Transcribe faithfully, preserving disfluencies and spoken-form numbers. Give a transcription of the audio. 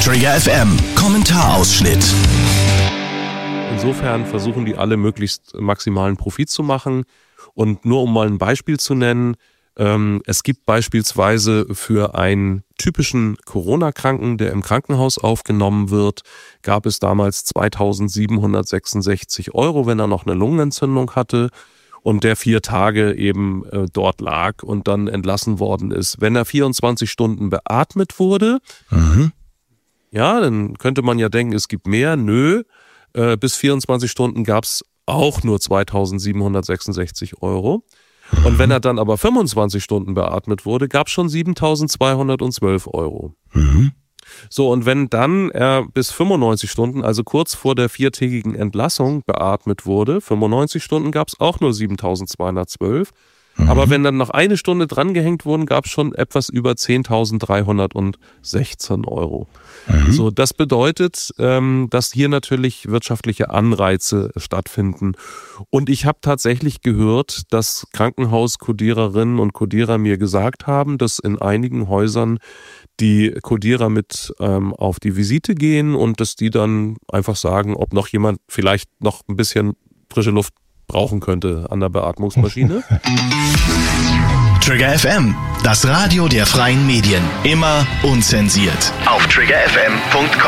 Trigger F M, Kommentarausschnitt. Insofern versuchen die alle möglichst maximalen Profit zu machen. Und nur um mal ein Beispiel zu nennen, ähm, es gibt beispielsweise für einen typischen Corona-Kranken, der im Krankenhaus aufgenommen wird, gab es damals zweitausendsiebenhundertsechsundsechzig Euro, wenn er noch eine Lungenentzündung hatte und der vier Tage eben äh, dort lag und dann entlassen worden ist. Wenn er vierundzwanzig Stunden beatmet wurde, mhm. ja, dann könnte man ja denken, es gibt mehr. Nö, äh, bis vierundzwanzig Stunden gab es auch nur zweitausendsiebenhundertsechsundsechzig Euro. Und wenn er dann aber fünfundzwanzig Stunden beatmet wurde, gab es schon siebentausendzweihundertzwölf Euro. Mhm. So, und wenn dann er bis fünfundneunzig Stunden, also kurz vor der viertägigen Entlassung, beatmet wurde, fünfundneunzig Stunden gab es auch nur siebentausendzweihundertzwölf. Mhm. Aber wenn dann noch eine Stunde drangehängt wurden, gab es schon etwas über zehntausenddreihundertsechzehn Euro. Mhm. So, das bedeutet, ähm, dass hier natürlich wirtschaftliche Anreize stattfinden. Und ich habe tatsächlich gehört, dass Krankenhauskodiererinnen und Kodierer mir gesagt haben, dass in einigen Häusern die Kodierer mit ähm, auf die Visite gehen und dass die dann einfach sagen, ob noch jemand vielleicht noch ein bisschen frische Luft brauchen könnte an der Beatmungsmaschine. Trigger F M, das Radio der freien Medien. Immer unzensiert. Auf trigger f m punkt com